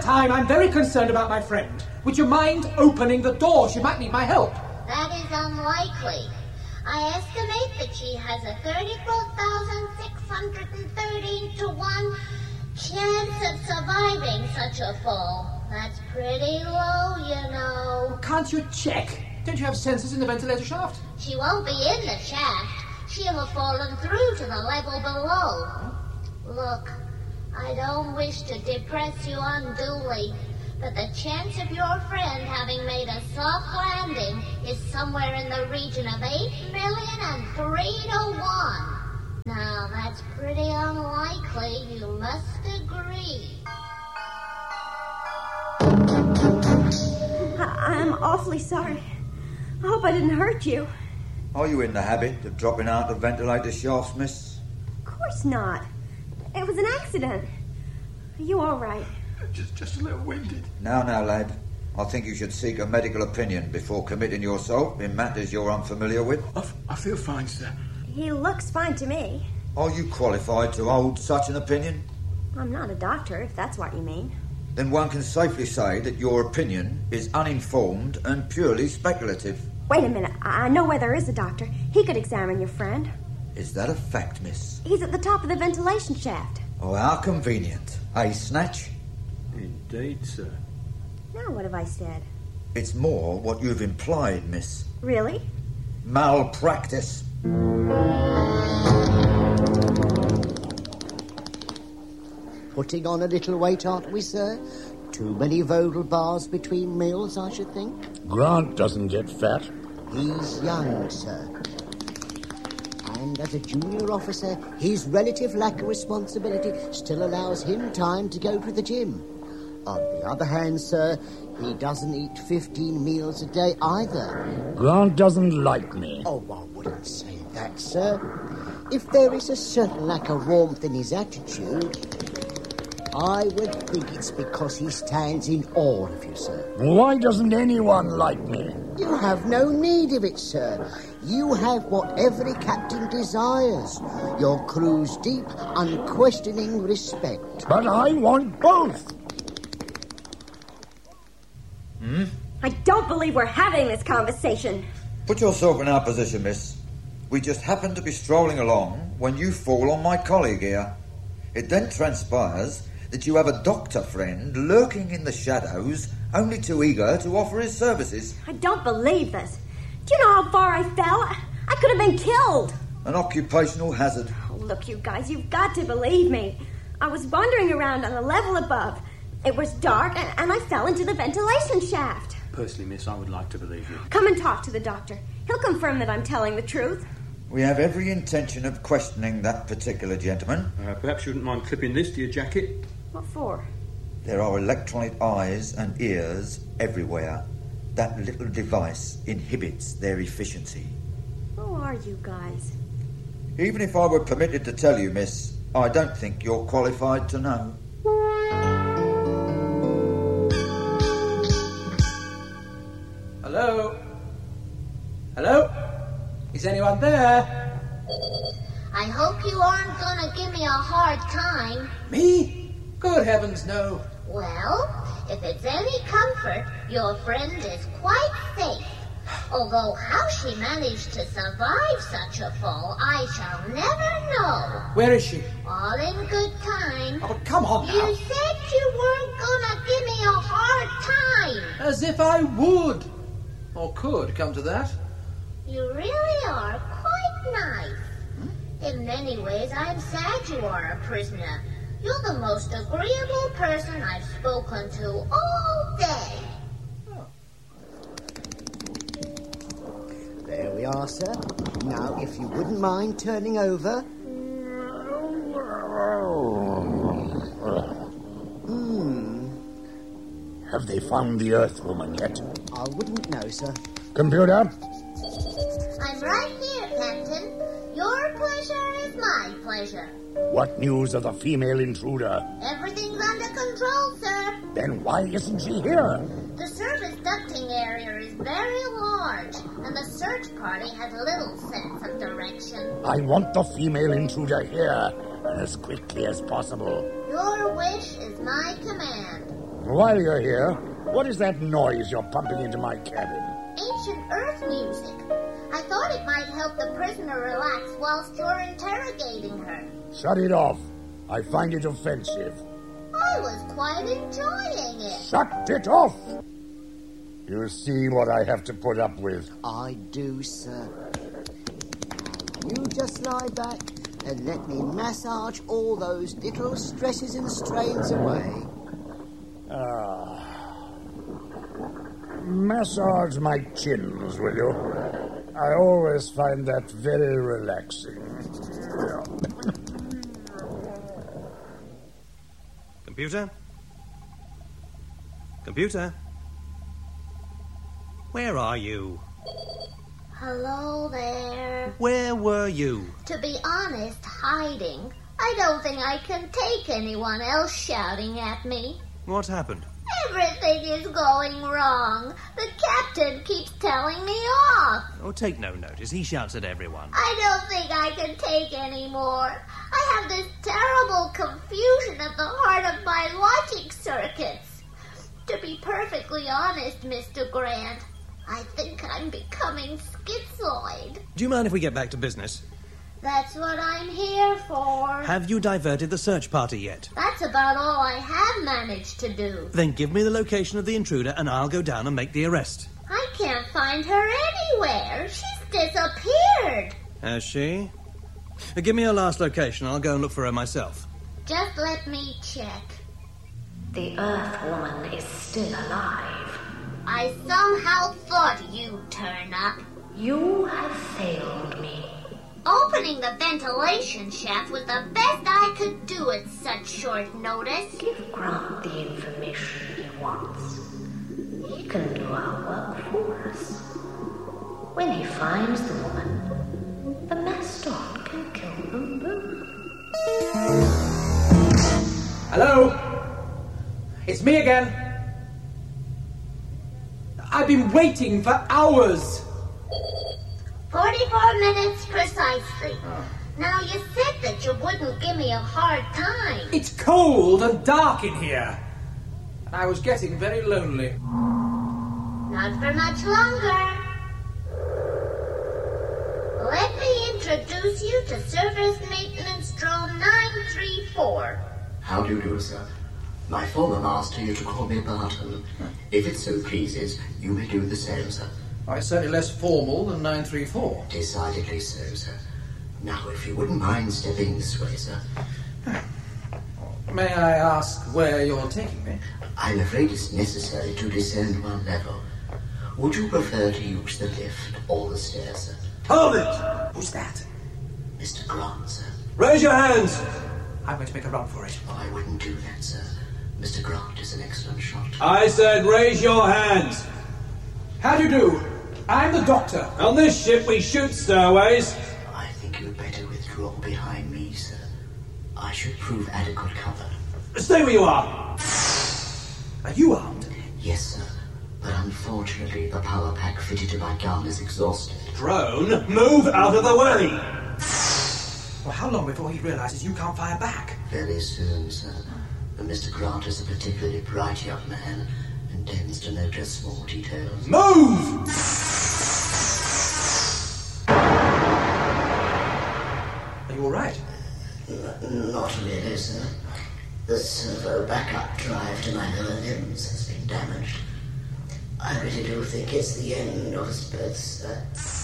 time. I'm very concerned about my friend. Would you mind opening the door? She might need my help. That is unlikely. I estimate that she has a 34,613 to 1 chance of surviving such a fall. That's pretty low, you know. Can't you check? Don't you have sensors in the ventilator shaft? She won't be in the shaft. She'll have fallen through to the level below. Look, I don't wish to depress you unduly, but the chance of your friend having made a soft landing is somewhere in the region of 8,000,003 to 1. Now, that's pretty unlikely, you must agree. I'm awfully sorry. I hope I didn't hurt you. Are you in the habit of dropping out of ventilator shafts, miss? Of course not. It was an accident. Are you all right? Just a little winded. Now, lad. I think you should seek a medical opinion before committing yourself in matters you're unfamiliar with. I feel fine, sir. He looks fine to me. Are you qualified to hold such an opinion? I'm not a doctor, if that's what you mean. Then one can safely say that your opinion is uninformed and purely speculative. Wait a minute. I know where there is a doctor. He could examine your friend. Is that a fact, miss? He's at the top of the ventilation shaft. Oh, how convenient. Eh, Snatch? Indeed, sir. Now what have I said? It's more what you've implied, miss. Really? Malpractice. Putting on a little weight, aren't we, sir? Too many Vogel bars between meals, I should think. Grant doesn't get fat. He's young, sir. And as a junior officer, his relative lack of responsibility still allows him time to go to the gym. On the other hand, sir, he doesn't eat 15 meals a day either. Grant doesn't like me. Oh, I wouldn't say that, sir. If there is a certain lack of warmth in his attitude, I would think it's because he stands in awe of you, sir. Why doesn't anyone like me? You have no need of it, sir. You have what every captain desires. Your crew's deep, unquestioning respect. But I want both. I don't believe we're having this conversation. Put yourself in our position, miss. We just happen to be strolling along when you fall on my colleague here. It then transpires that you have a doctor friend lurking in the shadows, only too eager to offer his services. I don't believe this. Do you know how far I fell? I could have been killed. An occupational hazard. Oh, look, you guys, you've got to believe me. I was wandering around on the level above. It was dark, and I fell into the ventilation shaft. Personally, miss, I would like to believe you. Come and talk to the doctor. He'll confirm that I'm telling the truth. We have every intention of questioning that particular gentleman. Perhaps you wouldn't mind clipping this to your jacket? What for? There are electronic eyes and ears everywhere. That little device inhibits their efficiency. Who are you guys? Even if I were permitted to tell you, miss, I don't think you're qualified to know. Hello? Hello? Is anyone there? I hope you aren't gonna give me a hard time. Me? Good heavens, no. Well, if it's any comfort, your friend is quite safe. Although how she managed to survive such a fall, I shall never know. Where is she? All in good time. Oh, but come on now. You said you weren't gonna give me a hard time. As if I would. Or could, come to that. You really are quite nice. In many ways, I'm sad you are a prisoner. You're the most agreeable person I've spoken to all day. There we are, sir. Now, if you wouldn't mind turning over. Have they found the Earth woman yet? I wouldn't know, sir. Computer? I'm right here, Captain. Your pleasure is my pleasure. What news of the female intruder? Everything's under control, sir. Then why isn't she here? The service ducting area is very large, and the search party has little sense of direction. I want the female intruder here, as quickly as possible. Your wish is my command. While you're here, what is that noise you're pumping into my cabin? Ancient Earth music. I thought it might help the prisoner relax whilst you're interrogating her. Shut it off. I find it offensive. I was quite enjoying it. Shut it off! You see what I have to put up with. I do, sir. You just lie back and let me massage all those little stresses and strains away. Massage my chins, will you? I always find that very relaxing. Computer? Computer? Where are you? Hello there. Where were you? To be honest, hiding. I don't think I can take anyone else shouting at me. What happened? Everything is going wrong. The captain keeps telling me off. Oh, take no notice. He shouts at everyone. I don't think I can take any more. I have this terrible confusion at the heart of my logic circuits. To be perfectly honest, Mr. Grant, I think I'm becoming schizoid. Do you mind if we get back to business? That's what I'm here for. Have you diverted the search party yet? That's about all I have managed to do. Then give me the location of the intruder and I'll go down and make the arrest. I can't find her anywhere. She's disappeared. Has she? Give me her last location. I'll go and look for her myself. Just let me check. The Earth Woman is still alive. I somehow thought you'd turn up. You have failed me. Opening the ventilation shaft was the best I could do at such short notice. Give Grant the information he wants. He can do our work for us. When he finds the woman, the Mastodon can kill them both. Hello? It's me again. I've been waiting for hours. 44 minutes precisely. Now, you said that you wouldn't give me a hard time. It's cold and dark in here. And I was getting very lonely. Not for much longer. Let me introduce you to Service Maintenance Drone 934. How do you do, sir? My former master used to call me Barton. If it so pleases, you may do the same, sir. It's certainly less formal than 934. Decidedly so, sir. Now, if you wouldn't mind stepping this way, sir. May I ask where you're taking me? I'm afraid it's necessary to descend one level. Would you prefer to use the lift or the stairs, sir? Hold it! Who's that? Mr. Grant, sir. Raise your hands! I'm going to make a run for it. Oh, I wouldn't do that, sir. Mr. Grant is an excellent shot. I said raise your hands! How do you do? I'm the doctor. On this ship we shoot stowaways. I think you'd better withdraw behind me, sir. I should prove adequate cover. Stay where you are. Are you armed? Yes, sir. But unfortunately, the power pack fitted to my gun is exhausted. Drone, move out of the way! Well, how long before he realizes you can't fire back? Very soon, sir. But Mr. Grant is a particularly bright young man and tends to notice small details. Move! Are you all right? Not really, sir. The servo backup drive to my lower limbs has been damaged. I really do think it's the end of us both, sir.